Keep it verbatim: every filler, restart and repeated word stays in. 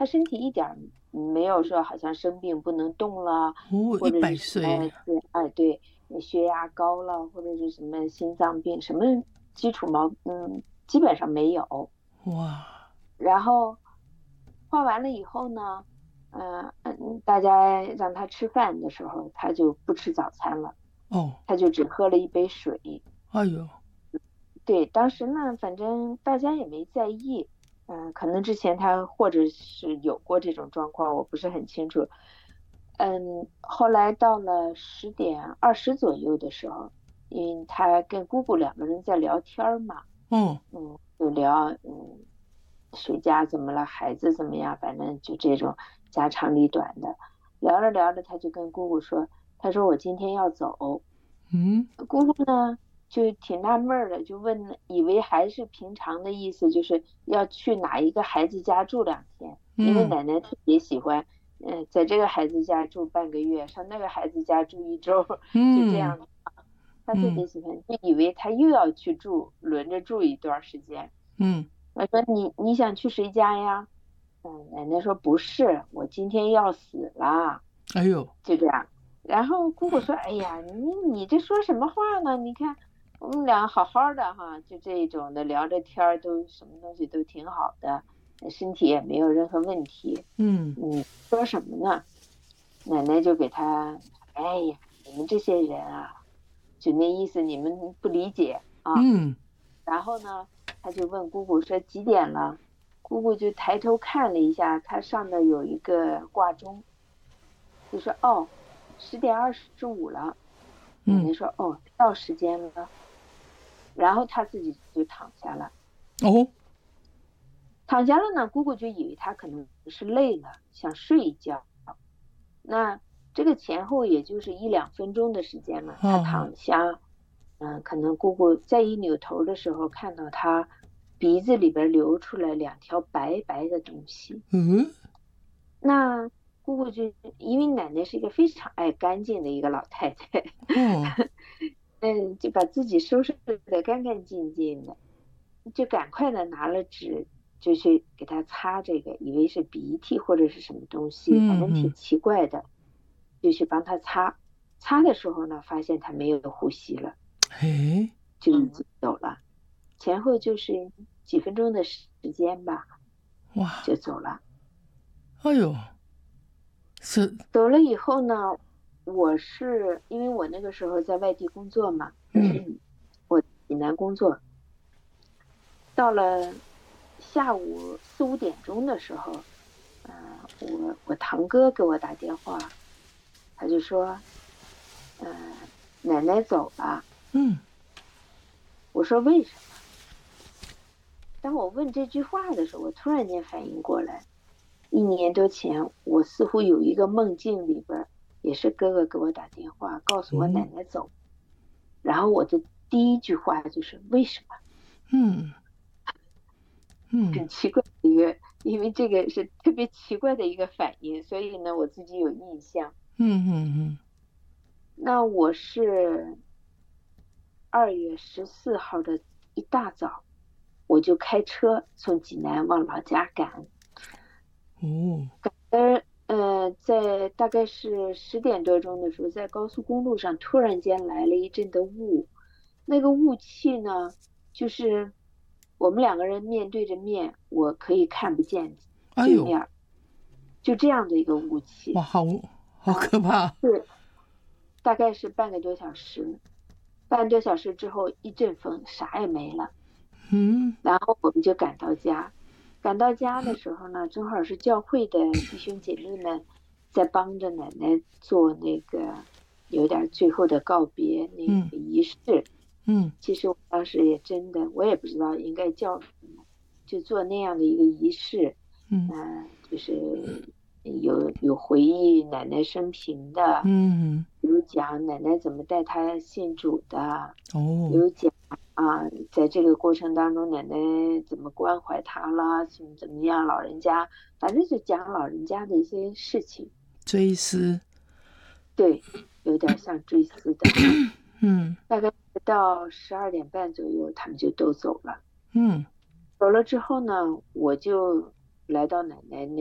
他身体一点没有说好像生病不能动了， 哦，一或者百是什么， 岁， 对，哎，对，血压高了，或者是什么心脏病，什么基础毛，嗯，基本上没有。 哇， 然后画完了以后呢，嗯、嗯，大家让他吃饭的时候，他就不吃早餐了， 哦， 他就只喝了一杯水。 哎呦， 对，当时呢，反正大家也没在意，嗯、可能之前他或者是有过这种状况，我不是很清楚。嗯，后来到了十点二十左右的时候，因为他跟姑姑两个人在聊天儿嘛， 哦， 嗯，就聊，嗯，谁家怎么了，孩子怎么样，反正就这种家长里短的。聊着聊着，他就跟姑姑说，他说我今天要走。 嗯姑姑呢就挺纳闷儿的，就问，以为还是平常的意思，就是要去哪一个孩子家住两天，因为嗯奶奶特别喜欢，嗯、在这个孩子家住半个月，上那个孩子家住一周，就这嗯样。她特嗯别喜欢，就以为她又要去住，轮着住一段时间。 嗯， 我说你你想去谁家呀？嗯，奶奶说不是，我今天要死了， 哎呦， 就这样。然后姑姑说，哎呀，你你这说什么话呢？你看我们俩好好的哈，就这种的聊着天儿，都什么东西都挺好的，身体也没有任何问题。 嗯你说什么呢？奶奶就给他，哎呀，你们这些人啊，就那意思，你们不理解啊。 嗯， 然后呢，他就问姑姑说几点了？姑姑就抬头看了一下，它上面有一个挂钟，就说哦，十点二十五了。奶嗯， 奶说哦，到时间了。然后他自己就躺下了。 哦， 躺下了呢，姑姑就以为他可能是累了，想睡一觉。那这个前后也就是一两分钟的时间嘛，他哈哈， 躺下，嗯，可能姑姑再一扭头的时候，看到他鼻子里边流出来两条白白的东西。 嗯， 那姑姑就因为奶奶是一个非常爱干净的一个老太太， 哦， 嗯，就把自己收拾的干干净净的，就赶快的拿了纸就去给他擦这个，以为是鼻涕或者是什么东西，反正挺嗯嗯， 奇怪的，就去帮他擦。擦的时候呢，发现他没有呼吸了， 嘿， 就已经走了，前后就是几分钟的时间吧， 哇， 就走了。 哎呦，是， 走了以后呢，我是因为我那个时候在外地工作嘛， 嗯我济南工作，到了下午四五点钟的时候，呃，我我堂哥给我打电话，他就说，呃，奶奶走了。 嗯， 我说为什么？当我问这句话的时候，我突然间反应过来，一年多前，我似乎有一个梦境里边，也是哥哥给我打电话，告诉我奶哦， 奶走。然后我的第一句话就是为什么？ 嗯嗯很奇怪的一个，因为这个是特别奇怪的一个反应，所以呢，我自己有印象。 嗯嗯那我是二月十四号的一大早，我就开车从济南往老家赶。 嗯，哦， 呃呃，在大概是十点多钟的时候，在高速公路上突然间来了一阵的雾，那个雾气呢，就是我们两个人面对着面，我可以看不见哎呦， 对面，就这样的一个雾哇， 气。 好好啊， 可怕， 是大概是半个多小时，半个多小时之后一阵风，啥也没了。 嗯然后我们就赶到家，赶到家的时候呢，正好是教会的弟兄姐妹们在帮着奶奶做那个有点最后的告别那嗯个仪式。 嗯其实我当时也真的，我也不知道应该叫什么，就做那样的一个仪式。 嗯嗯、呃就是有有回忆奶奶生平的， 嗯， 有讲奶奶怎么带她信主的， 哦， 有讲啊，在这个过程当中，奶奶怎么关怀他啦，怎么怎么样，老人家，反正就讲老人家的一些事情。 追思， 对，有点像追思的哈。 嗯大概到十二点半左右，他们就都走了。 嗯。 走了之后呢，我就来到奶奶那。